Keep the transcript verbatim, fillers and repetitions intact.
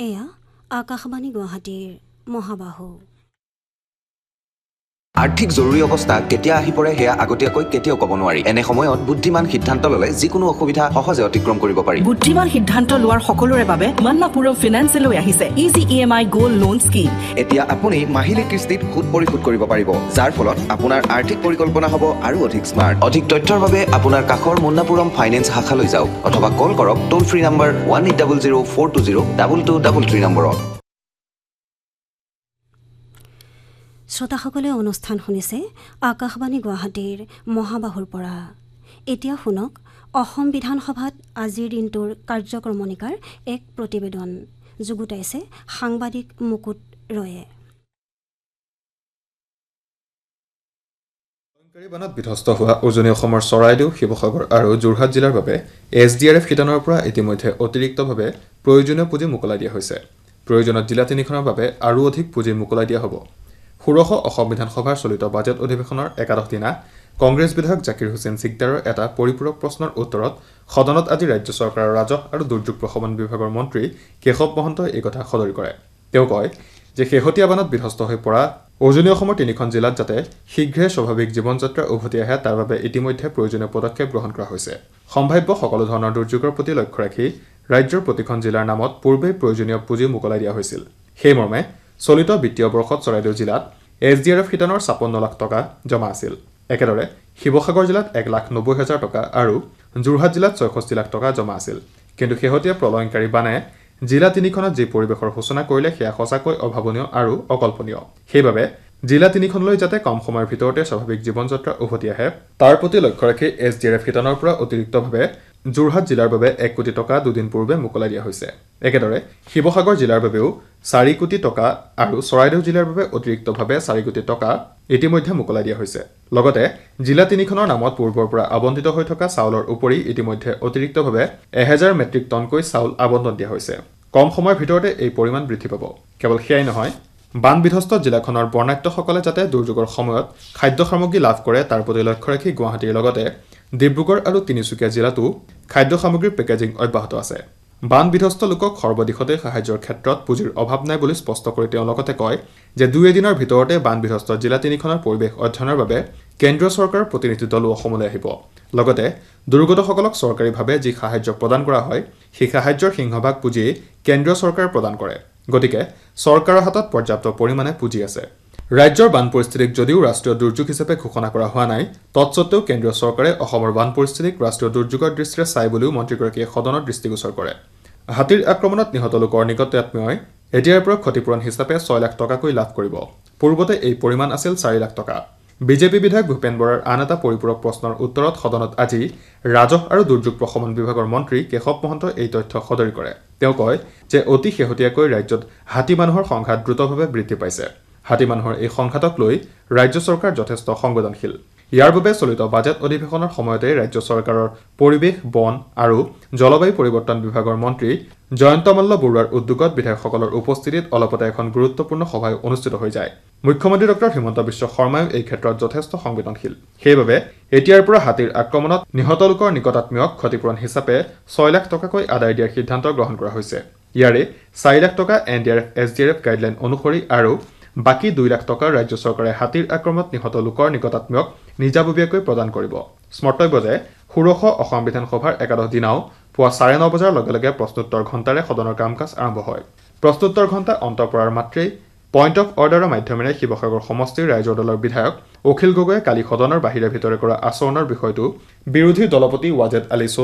এয়া আকাশবাণী গুৱাহাটীৰ মহাবাহু। আৰ্থিক জৰুৰী অৱস্থা কেতিয়া আহি পৰে সেয়া আগতীয়াকৈ কেতিয়াও ক'ব নোৱাৰি। এনে সময়ত বুদ্ধিমান সিদ্ধান্ত ল'লে যিকোনো অসুবিধা সহজে অতিক্ৰম কৰিব পাৰি। বুদ্ধিমান সিদ্ধান্ত লোৱাৰ সকলোৰে বাবে মান্নাপুৰম ফিনান্সে লৈ আহিছে ইজি ই এম আই গোল্ড লোন স্কিম। এতিয়া আপুনি মাহিলী কিস্তিত সুদ পৰিশোধ কৰিব পাৰিব, যাৰ ফলত আপোনাৰ আৰ্থিক পৰিকল্পনা হ'ব আৰু অধিক স্মাৰ্ট। অধিক তথ্যৰ বাবে আপোনাৰ কাষৰ মুন্নাপুৰম ফাইনেন্স শাখালৈ যাওক অথবা কল কৰক টোল free number one eight double zero' four two zero' double two double three নম্বৰত। শ্ৰোতাসকলে অনুষ্ঠান শুনিছে আকাশবাণী গুৱাহাটীৰ মহাবাহুৰ পৰা। এতিয়া শুনক অসম বিধানসভাত আজিৰ দিনটোৰ কাৰ্যক্ৰমণিকাৰ এক প্ৰতিবেদন যুগুতাইছে সাংবাদিক মুকুট ৰয়ে। বানত বিধ্বস্ত হোৱা উজনি অসমৰ চৰাইদেউ, শিৱসাগৰ আৰু যোৰহাট জিলাৰ বাবে এছ ডি আৰ এফ শিতানৰ পৰা ইতিমধ্যে অতিৰিক্তভাৱে প্ৰয়োজনীয় পুঁজি মোকলাই দিয়া হৈছে। প্ৰয়োজনত জিলা তিনিখনৰ বাবে আৰু অধিক পুঁজি মোকলাই দিয়া হ'ব। ষোড়শ অসম বিধানসভাৰ চলিত বাজেট অধিৱেশনৰ একাদশ দিনা কংগ্ৰেছ বিধায়ক জাকিৰ হুছেইন চিকদাৰৰ এটা পৰিপূৰক প্ৰশ্নৰ উত্তৰত সদনত আজি ৰাজ্য চৰকাৰৰ ৰাজহ আৰু দুৰ্যোগ প্ৰশমন বিভাগৰ মন্ত্ৰী কেশৱ মহন্তই এই কথা সদৰি কৰে। তেওঁ কয় যে শেহতীয়া বানত বিধ্বস্ত হৈ পৰা উজনি অসমৰ তিনিখন জিলাত যাতে শীঘ্ৰে স্বাভাৱিক জীৱন যাত্ৰা উভতি আহে তাৰ বাবে ইতিমধ্যে প্ৰয়োজনীয় পদক্ষেপ গ্ৰহণ কৰা হৈছে। সম্ভাৱ্য সকলো ধৰণৰ দুৰ্যোগৰ প্ৰতি লক্ষ্য ৰাখি ৰাজ্যৰ প্ৰতিখন জিলাৰ নামত পূৰ্বেই প্ৰয়োজনীয় পুঁজি মোকলাই দিয়া হৈছিল। সেইমৰ্মে চলিত বিত্তীয় বৰ্ষত চৰাইদেউ জিলাত এছ ডি আৰ এফ শিতানৰ ছাপন্ন লাখ টকা জমা আছিল। একেদৰে শিৱসাগৰ জিলাত এক লাখ নব্বৈ হাজাৰ টকা আৰু যোৰহাট জিলাত ছয়ষষ্ঠি লাখ টকা জমা আছিল। কিন্তু শেহতীয়া প্ৰলয়ংকাৰী বানে জিলা তিনিখনত যি পৰিৱেশৰ সূচনা কৰিলে সেয়া সঁচাকৈ অভাৱনীয় আৰু অকল্পনীয়। সেইবাবে জিলা তিনিখনলৈ যাতে কম সময়ৰ ভিতৰতে স্বাভাৱিক জীৱন যাত্ৰা উভতি আহে তাৰ প্ৰতি লক্ষ্য ৰাখি এছ ডি আৰ এফ শিতানৰ পৰা অতিৰিক্তভাৱে যোৰহাট জিলাৰ বাবে এক কোটি টকা দুদিন পূৰ্বে মোকলাই দিয়া হৈছে। একেদৰে শিৱসাগৰ জিলাৰ বাবেও চাৰি কোটি টকা আৰু চৰাইদেউ জিলাৰ বাবে অতিৰিক্তভাৱে চাৰি কোটি টকা ইতিমধ্যে মোকলাই দিয়া হৈছে। লগতে জিলা তিনিখনৰ নামত পূৰ্বৰ পৰা আবণ্টিত হৈ থকা চাউলৰ উপৰি ইতিমধ্যে অতিৰিক্তভাৱে এহেজাৰ মেট্ৰিক টনকৈ চাউল আবণ্টন দিয়া হৈছে। কম সময়ৰ ভিতৰতে এই পৰিমাণ বৃদ্ধি পাব। কেৱল সেয়াই নহয়, বান বিধ্বস্ত জিলাখনৰ বৰ্ণাঢ্যসকলে যাতে দুৰ্যোগৰ সময়ত খাদ্য সামগ্ৰী লাভ কৰে তাৰ প্ৰতি লক্ষ্য ৰাখি গুৱাহাটীৰ লগতে ডিব্ৰুগড় আৰু তিনিচুকীয়া জিলাতো খাদ্য সামগ্ৰীৰ পেকেজিং অব্যাহত আছে। বান বিধ্বস্ত লোকক সৰ্বদিশতে সাহায্যৰ ক্ষেত্ৰত পুঁজিৰ অভাৱ নাই বুলি স্পষ্ট কৰি তেওঁ লগতে কয় যে দুই এদিনৰ ভিতৰতে বান বিধ্বস্ত জিলা তিনিখনৰ পৰিৱেশ অধ্যয়নৰ বাবে কেন্দ্ৰীয় চৰকাৰৰ প্ৰতিনিধি দলো অসমলৈ আহিব। লগতে দুৰ্গতসকলক চৰকাৰীভাৱে যি সাহায্য প্ৰদান কৰা হয় সেই সাহায্যৰ সিংহভাগ পুঁজিয়েই কেন্দ্ৰীয় চৰকাৰে প্ৰদান কৰে। গতিকে চৰকাৰৰ হাতত পৰ্যাপ্ত পৰিমাণে পুঁজি আছে। ৰাজ্যৰ বান পৰিস্থিতিক যদিও ৰাষ্ট্ৰীয় দুৰ্যোগ হিচাপে ঘোষণা কৰা হোৱা নাই, তৎসত্বেও কেন্দ্ৰীয় চৰকাৰে অসমৰ বান পৰিস্থিতিক ৰাষ্ট্ৰীয় দুৰ্যোগৰ দৃষ্টিৰে চাই বুলিও মন্ত্ৰীগৰাকীয়ে সদনত দৃষ্টিগোচৰ কৰে। হাতীৰ আক্ৰমণত নিহত লোকৰ নিকট আত্মীয়ই এতিয়াৰ পৰা ক্ষতিপূৰণ হিচাপে ছয় লাখ টকাকৈ লাভ কৰিব। পূৰ্বতে এই পৰিমাণ আছিল চাৰি লাখ টকা। বিজেপি বিধায়ক ভূপেন বৰাৰ আন এটা পৰিপূৰক প্ৰশ্নৰ উত্তৰত সদনত আজি ৰাজহ আৰু দুৰ্যোগ প্ৰশমন বিভাগৰ মন্ত্ৰী কেশৱ মহন্তই এই তথ্য সদৰি কৰে। তেওঁ কয় যে অতি শেহতীয়াকৈ ৰাজ্যত হাতী মানুহৰ সংঘাত দ্ৰুতভাৱে বৃদ্ধি পাইছে। হাতী মানুহৰ এই সংঘাতক লৈ ৰাজ্য চৰকাৰ যথেষ্ট সংবেদনশীল। ইয়াৰ বাবে চলিত বাজেট অধিৱেশনৰ সময়তে ৰাজ্য চৰকাৰৰ পৰিৱেশ, বন আৰু জলবায়ু পৰিৱৰ্তন বিভাগৰ মন্ত্ৰী জয়ন্ত মল্ল বৰুৱাৰ উদ্যোগত বিধায়কসকলৰ উপস্থিতিত অলপতে এখন গুৰুত্বপূৰ্ণ সভাও অনুষ্ঠিত হৈ যায়। মুখ্যমন্ত্ৰী ডক্টৰ হিমন্ত বিশ্ব শৰ্মায়ো এই ক্ষেত্ৰত যথেষ্ট সংবেদনশীল। সেইবাবে এতিয়াৰ পৰা হাতীৰ আক্ৰমণত নিহত লোকৰ নিকটাত্মীয়ক ক্ষতিপূৰণ হিচাপে ছয় লাখ টকাকৈ আদায় দিয়াৰ সিদ্ধান্ত গ্ৰহণ কৰা হৈছে। ইয়াৰে চাৰি লাখ টকা N D R F S D R F guideline অনুসৰি আৰু বাকী দুই লাখ টকা ৰাজ্য চৰকাৰে হাতীৰ আক্ৰমণত নিহত লোকৰ নিকটাত্মীয়ক নিজাববীয়াকৈ প্ৰদান কৰিব। স্মৰ্তব্য যে ষোড়শ অসম বিধানসভাৰ একাদশ দিনাও পুৱা চাৰে ন বজাৰ লগে লগে প্ৰশ্নোত্তৰ ঘণ্টাৰে সদনৰ কাম কাজ আৰম্ভ হয়। প্ৰশ্নোত্তৰ ঘণ্টা অন্ত পৰাৰ মাত্ৰেই পইণ্ট অফ অৰ্ডাৰৰ মাধ্যমেৰে শিৱসাগৰ সমষ্টিৰ ৰাইজৰ দলৰ বিধায়ক অখিল গগৈয়ে কালি সদনৰ বাহিৰে ভিতৰে কৰা আচৰণৰ বিষয়টো বিৰোধী দলপতি ৱাজেদ আলী